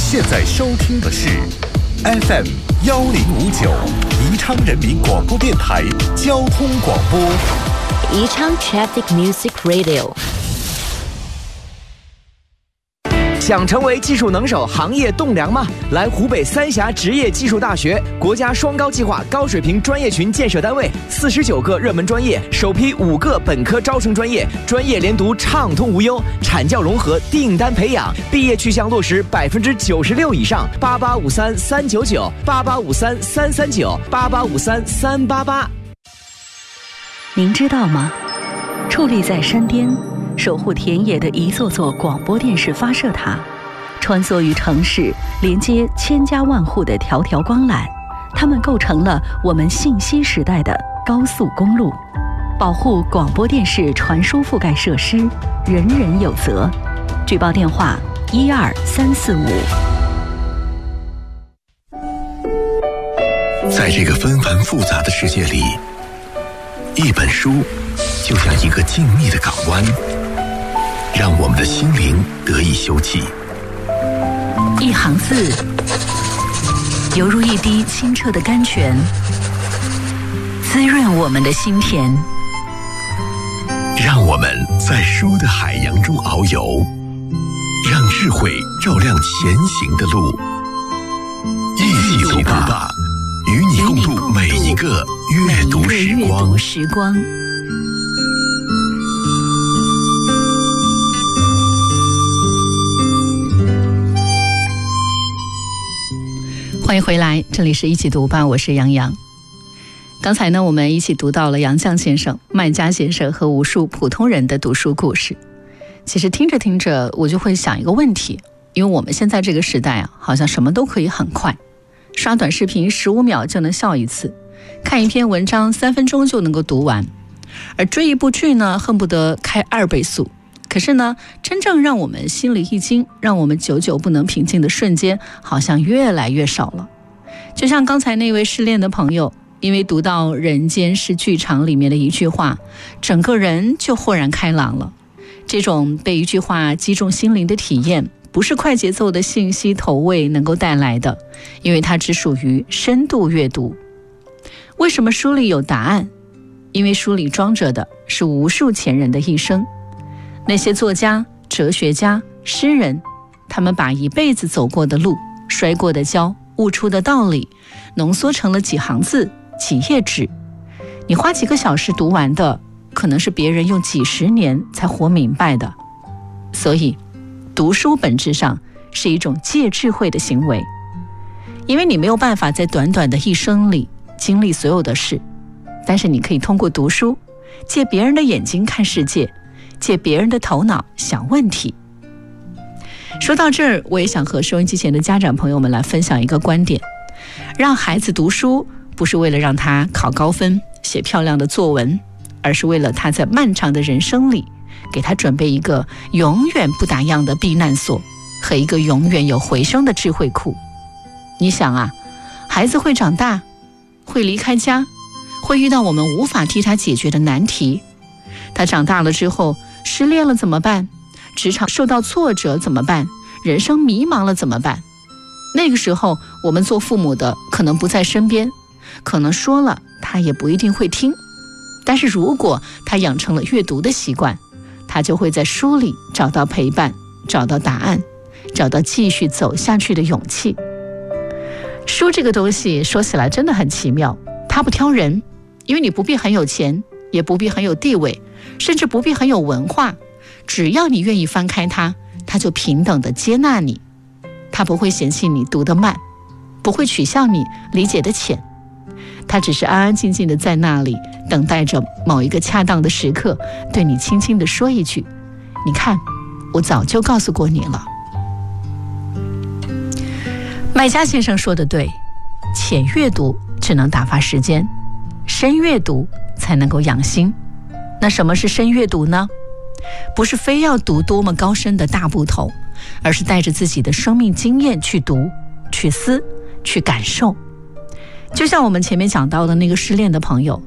现在收听的是 FM 1059宜昌人民广播电台交通广播。 宜昌 Traffic Music Radio。 想成为技术能手、行业栋梁吗？来湖北三峡职业技术大学，国家双高计划高水平专业群建设单位，49个热门专业，首批5个本科招生专业，专业连读畅通无忧，产教融合，订单培养，毕业去向落实96%以上。8853-399，8853-339，8853-388。 您知道吗？矗立在山巅，守护田野的一座座广播电视发射塔，穿梭于城市，连接千家万户的条条光缆，它们构成了我们信息时代的高速公路。保护广播电视传输覆盖设施，人人有责。举报电话12345。 在这个纷繁复杂的世界里，一本书就像一个静谧的港湾，让我们的心灵得以休憩。 一行字，犹如一滴清澈的甘泉，滋润我们的心田。 让我们在书的海洋中遨游，让智慧照亮前行的路。一起读吧，与你共度每一个阅读时光。 欢迎回来，这里是一起读吧，我是杨洋。刚才呢，我们一起读到了杨绛先生、麦家先生和无数普通人的读书故事。其实听着听着，我就会想一个问题，因为我们现在这个时代啊，好像什么都可以很快，刷短视频15秒就能笑一次，看一篇文章3分钟就能够读完，而追一部剧呢，恨不得开2倍速。可是呢，真正让我们心里一惊，让我们久久不能平静的瞬间，好像越来越少了。就像刚才那位失恋的朋友，因为读到《人间是剧场》里面的一句话，整个人就豁然开朗了。这种被一句话击中心灵的体验，不是快节奏的信息投喂能够带来的，因为它只属于深度阅读。为什么书里有答案？因为书里装着的是无数前人的一生。那些作家、哲学家、诗人，他们把一辈子走过的路、摔过的跤、悟出的道理，浓缩成了几行字、几页纸。你花几个小时读完的，可能是别人用几十年才活明白的。所以，读书本质上是一种借智慧的行为，因为你没有办法在短短的一生里经历所有的事，但是你可以通过读书，借别人的眼睛看世界，借别人的头脑想问题。说到这儿，我也想和收音机前的家长朋友们来分享一个观点：让孩子读书，不是为了让他考高分、写漂亮的作文，而是为了他在漫长的人生里，给他准备一个永远不打烊的避难所和一个永远有回声的智慧库。你想啊，孩子会长大，会离开家，会遇到我们无法替他解决的难题。他长大了之后，失恋了怎么办？职场受到挫折怎么办？人生迷茫了怎么办？那个时候，我们做父母的可能不在身边，可能说了他也不一定会听。但是如果他养成了阅读的习惯，他就会在书里找到陪伴，找到答案，找到继续走下去的勇气。书这个东西说起来真的很奇妙，它不挑人，因为你不必很有钱，也不必很有地位，甚至不必很有文化，只要你愿意翻开它，它就平等地接纳你。它不会嫌弃你读得慢，不会取笑你理解得浅，它只是安安静静地在那里，等待着某一个恰当的时刻，对你轻轻地说一句：你看，我早就告诉过你了。麦家先生说的对，浅阅读只能打发时间，深阅读才能够养心。那什么是深阅读呢？不是非要读多么高深的大部头，而是带着自己的生命经验去读、去思、去感受。就像我们前面讲到的那个失恋的朋友，